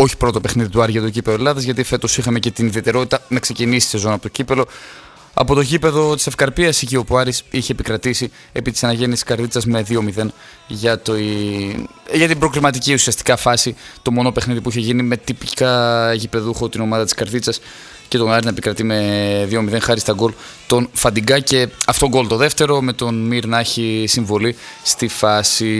όχι πρώτο παιχνίδι του Άρη για το κύπελλο Ελλάδας, γιατί φέτος είχαμε και την ιδιαιτερότητα να ξεκινήσει τη σεζόν από το κύπελλο. Από το γήπεδο της Ευκαρπίας, εκεί όπου ο Άρης είχε επικρατήσει επί της αναγέννησης Καρδίτσας με 2-0 για την προκριματική ουσιαστικά φάση, το μονό παιχνίδι που είχε γίνει με τυπικά γηπεδούχο την ομάδα της Καρδίτσας και τον Άρη να επικρατεί με 2-0 χάρη στα γκολ των Φαντιγκά, και αυτό γκολ το δεύτερο με τον Μυρ να έχει συμβολή στη φάση.